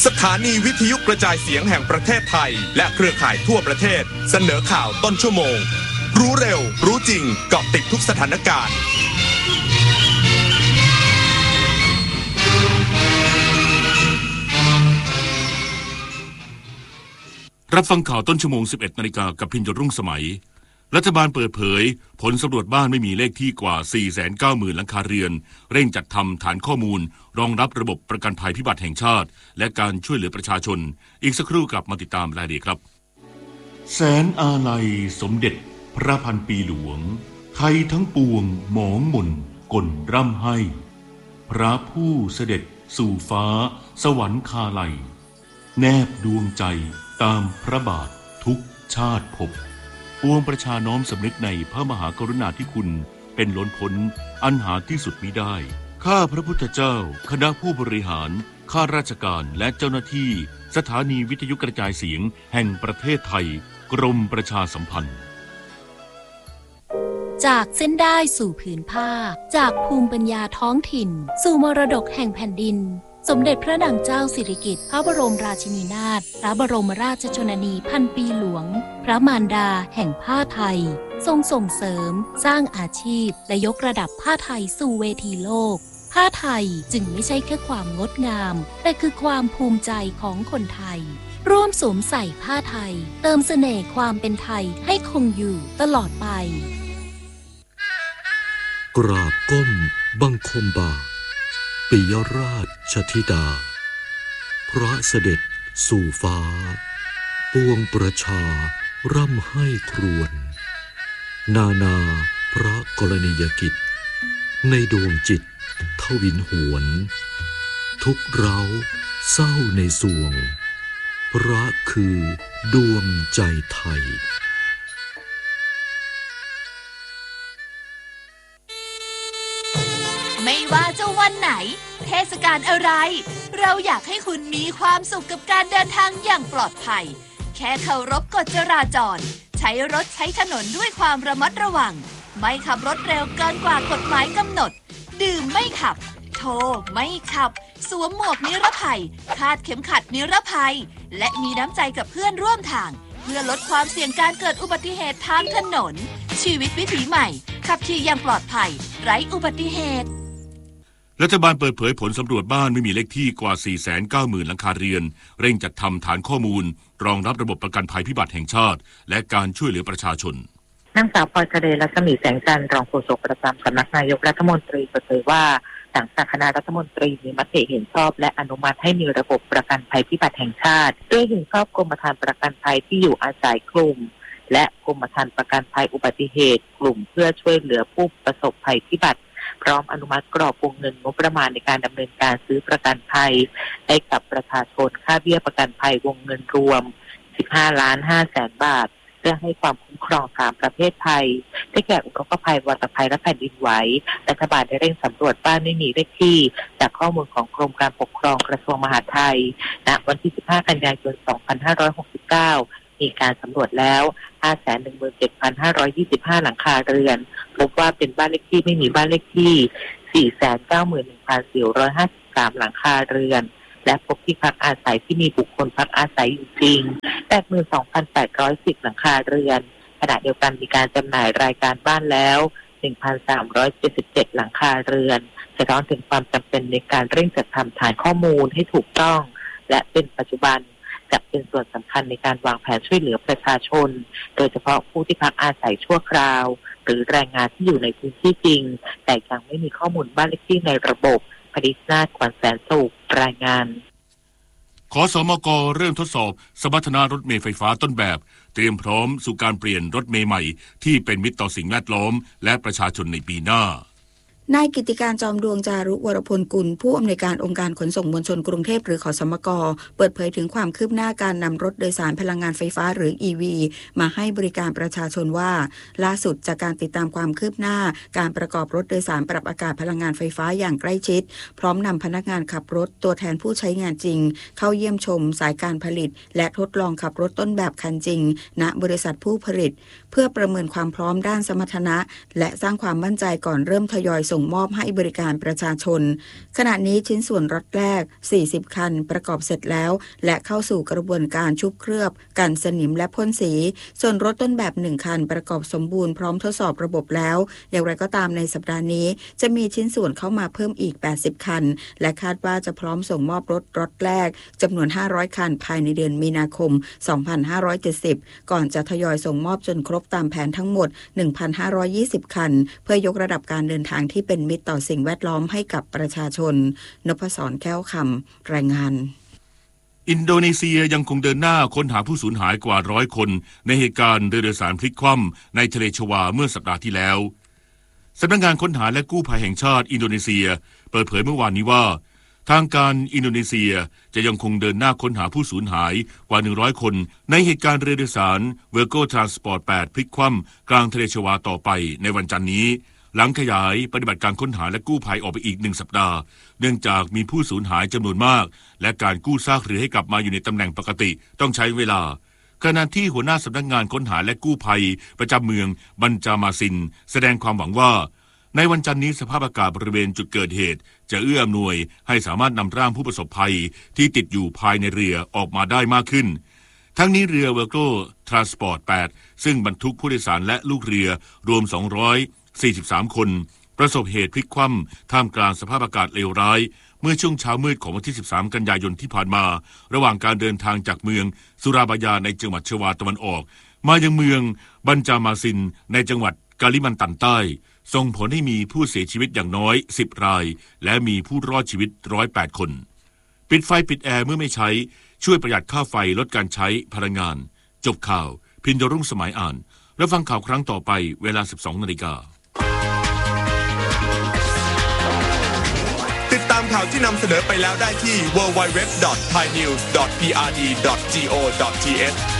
สถานีวิทยุกระจายเสียงแห่งประเทศไทยและเครือข่ายทั่วประเทศเสนอข่าวต้นชั่วโมงรู้เร็วรู้จริงเกาะติดทุกสถานการณ์รับฟังข่าวต้นชั่วโมง 11 นาฬิกากับพินโยรุ่งสมัยรัฐบาลเปิดเผยผลสำรวจบ้านไม่มีเลขที่กว่า 490,000 หลังคาเรือนเร่งจัดทำฐานข้อมูลรองรับระบบประกันภัยพิบัติแห่งชาติและการช่วยเหลือประชาชนอีกสักครู่กลับมาติดตามรายละเอียดครับแสนอาลัยสมเด็จพระพันปีหลวงไทยทั้งปวงหมองหม่นก่นร่ำให้พระผู้เสด็จสู่ฟ้าสวรรคาลัยแนบดวงใจตามพระบาททุกชาติภพปวงประชาน้อมสำนึกในพระมหากรุณาธิคุณเป็นล้นพ้นอันหาที่สุดมิได้ข้าพระพุทธเจ้าคณะผู้บริหารข้าราชการและเจ้าหน้าที่สถานีวิทยุกระจายเสียงแห่งประเทศไทยกรมประชาสัมพันธ์จากเส้นได้สู่ผืนผ้าจากภูมิปัญญาท้องถิ่นสู่มรดกแห่งแผ่นดินสมเด็จพระนางเจ้าสิริกิติ์พระบรมราชินีนาถพระบรมราชชนนีพันปีหลวงพระมารดาแห่งผ้าไทยทรงส่งเสริมสร้างอาชีพและยกระดับผ้าไทยสู่เวทีโลกผ้าไทยจึงไม่ใช่แค่ความงดงามแต่คือความภูมิใจของคนไทยร่วมสวมใส่ผ้าไทยเติมเสน่ห์ความเป็นไทยให้คงอยู่ตลอดไปกราบก้มบังคมบาทปิยราชธิดาพระเสด็จสู่ฟ้าปวงประชาร่ำให้ครวญนาพระกรณียกิจในดวงจิตทวินหวนทุกเร้าเศร้าในสวงพระคือดวงใจไทยไม่ว่าจะวันไหนเทศกาลอะไรเราอยากให้คุณมีความสุขกับการเดินทางอย่างปลอดภัยแค่เคารพกฎจราจรใช้รถใช้ถนนด้วยความระมัดระวังไม่ขับรถเร็วเกินกว่ากฎหมายกำหนดดื่มไม่ขับโทรไม่ขับสวมหมวกนิรภัยคาดเข็มขัดนิรภัยและมีน้ำใจกับเพื่อนร่วมทางเพื่อลดความเสี่ยงการเกิดอุบัติเหตุทางถนนชีวิตวิถีใหม่ขับขี่อย่างปลอดภัยไร้อุบัติเหตุรัฐบาลเปิดเผยผลสำรวจบ้านไม่มีเลขที่กว่า 490,000 หลังคาเรือนเร่งจัดทำฐานข้อมูลรองรับระบบประกันภัยพิบัติแห่งชาติและการช่วยเหลือประชาชนนางสาวพลอยทะเลรัศมีแสงจันทร์รองโฆษกประจำสำนักนายกรัฐมนตรีเปิดเผยว่าหลังจากคณะรัฐมนตรีมีมติเห็นชอบและอนุมัติให้มีระบบประกันภัยพิบัติแห่งชาติด้วยเห็นชอบกรมธรรม์ประกันภัยที่อยู่อาศัยกลุ่มและกรมธรรม์ประกันภัยอุบัติเหตุกลุ่มเพื่อช่วยเหลือผู้ประสบภัยพิบัติพร้อมอนุมัติกรอบวงเงินงบประมาณในการดำเนินการซื้อประกันภัยให้กับประชาชนค่าเบี้ยประกันภัยวงเงินรวม 15,500,000 บาทเพื่อให้ความคุ้มครอง3ประเภทภัยได้แก่อุทกภัยวาตภัยและแผ่นดินไหวรัฐบาลได้เร่งสำรวจบ้านไม่มีเลขที่จากข้อมูลของกรมการปกครองกระทรวงมหาดไทยณวันที่15 กันยายน 2569มีการสำรวจแล้ว 517,525 หลังคาเรือนพบว่าเป็นบ้านเลขที่ไม่มีบ้านเลขที่ 491,453 หลังคาเรือนและพบที่พักอาศัยที่มีบุคคลพักอาศัยอยู่จริง 82,810 หลังคาเรือนขณะเดียวกันมีการจำหน่ายรายการบ้านแล้ว 1,377 หลังคาเรือนสะท้อนถึงความจำเป็นในการเร่งจัดทำฐานข้อมูลให้ถูกต้องและเป็นปัจจุบันจะเป็นส่วนสำคัญในการวางแผนช่วยเหลือประชาชนโดยเฉพาะผู้ที่พักอาศัยชั่วคราวหรือแรงงานที่อยู่ในพื้นที่จริงแต่ยังไม่มีข้อมูลบ้านเลขที่ในระบบพดิษนาถ ขวัญแสนสุขรายงานขสมก.เริ่มทดสอบสมรรถนะรถเมล์ไฟฟ้าต้นแบบเตรียมพร้อมสู่การเปลี่ยนรถเมล์ใหม่ที่เป็นมิตรต่อสิ่งแวดล้อมและประชาชนในปีหน้านายกิติการจอมดวงจารุวรพลกุลผู้อำนวยการองค์การขนส่งมวลชนกรุงเทพหรือขสมก.เปิดเผยถึงความคืบหน้าการนำรถโดยสารพลังงานไฟฟ้าหรือ EV มาให้บริการประชาชนว่าล่าสุดจากการติดตามความคืบหน้าการประกอบรถโดยสารปรับอากาศพลังงานไฟฟ้าอย่างใกล้ชิดพร้อมนำพนักงานขับรถตัวแทนผู้ใช้งานจริงเข้าเยี่ยมชมสายการผลิตและทดลองขับรถต้นแบบคันจริงณบริษัทผู้ผลิตเพื่อประเมินความพร้อมด้านสมรรถนะและสร้างความมั่นใจก่อนเริ่มทยอยส่งส่งมอบให้บริการประชาชนขณะนี้ชิ้นส่วนรถแรก40คันประกอบเสร็จแล้วและเข้าสู่กระบวนการชุบเคลือบกันสนิมและพ่นสีส่วนรถต้นแบบ1คันประกอบสมบูรณ์พร้อมทดสอบระบบแล้วอย่างไรก็ตามในสัปดาห์นี้จะมีชิ้นส่วนเข้ามาเพิ่มอีก80คันและคาดว่าจะพร้อมส่งมอบรถแรกจำนวน500คันภายในเดือนมีนาคม2570ก่อนจะทยอยส่งมอบจนครบตามแผนทั้งหมด 1,520 คันเพื่อยกระดับการเดินทางที่เป็นมิตรต่อสิ่งแวดล้อมให้กับประชาชนนพศรแก้วคำรายงานอินโดนีเซียยังคงเดินหน้าค้นหาผู้สูญหายกว่า100คนในเหตุการณ์เรือโดยสารพลิกคว่ำในทะเลชวาเมื่อสัปดาห์ที่แล้วสำนักงานค้นหาและกู้ภัยแห่งชาติอินโดนีเซียเปิดเผยเมื่อวานนี้ว่าทางการอินโดนีเซียจะยังคงเดินหน้าค้นหาผู้สูญหายกว่า100คนในเหตุการณ์เรือโดยสารเวอร์โกทรานสปอร์ต8พลิกคว่ำกลางทะเลชวาต่อไปในวันจันทร์นี้หลังขยายปฏิบัติการค้นหาและกู้ภัยออกไปอีก1สัปดาห์เนื่องจากมีผู้สูญหายจำนวนมากและการกู้ซากเรือให้กลับมาอยู่ในตำแหน่งปกติต้องใช้เวลาขณะที่หัวหน้าสำนักงานค้นหาและกู้ภัยประจำเมืองบันจามาซินแสดงความหวังว่าในวันจันทร์นี้สภาพอากาศบริเวณจุดเกิดเหตุจะเอื้ออำนวยให้สามารถนำร่างผู้ประสบภัยที่ติดอยู่ภายในเรือออกมาได้มากขึ้นทั้งนี้เรือเวอร์โกทรานสปอร์ต8ซึ่งบรรทุกผู้โดยสารและลูกเรือรวม243คนประสบเหตุพลิกคว่ำท่ามกลางสภาพอากาศเลวร้ายเมื่อช่วงเช้ามืดของวันที่13กันยายนที่ผ่านมาระหว่างการเดินทางจากเมืองสุราบายาในจังหวัดชวาตะวันออกมายังเมืองบันจามาซินในจังหวัดกาลิมันตันใต้ส่งผลให้มีผู้เสียชีวิตอย่างน้อย10รายและมีผู้รอดชีวิต108คนปิดไฟปิดแอร์เมื่อไม่ใช้ช่วยประหยัดค่าไฟลดการใช้พลังงานจบข่าวพินโยรุ่งสมัยอ่านแล้วฟังข่าวครั้งต่อไปเวลา 12:00 น. ติดตามข่าวที่นำเสนอไปแล้วได้ที่ www.thainews.prd.go.th